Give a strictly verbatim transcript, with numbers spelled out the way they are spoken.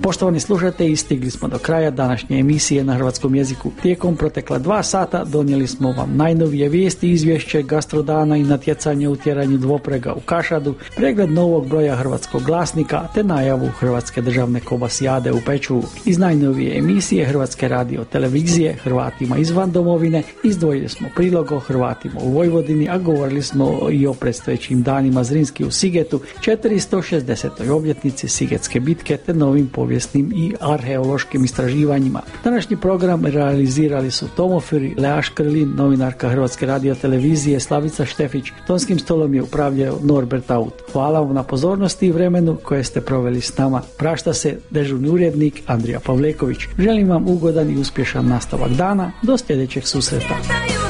Poštovani slušatelji, stigli smo do kraja današnje emisije na hrvatskom jeziku. Tijekom protekla dva sata donijeli smo vam najnovije vijesti, izvješće gastrodana i natjecanje u tjeranju dvoprega u Kašadu, pregled novog broja hrvatskog glasnika te najavu Hrvatske državne kobasijade u Pečuvu. Iz najnovije emisije Hrvatske radio televizije Hrvatima izvan domovine izdvojili smo prilog o Hrvatima u Vojvodini, a govorili smo i o predstojećim danima Zrinski u Sigetu, četiristo šezdesetoj obljetnici Sigetske bitke te novim povijesnim i arheološkim istraživanjima. Današnji program realizirali su Tomofir, Lea Škrlin, novinarka Hrvatske radiotelevizije Slavica Štefić, tonskim stolom je upravljao Norbert Aut. Hvala vam na pozornosti i vremenu koje ste proveli s nama. Prašta se dežurni urednik Andrija Pavleković. Želim vam ugodan i uspješan nastavak dana. Do sljedećeg susreta.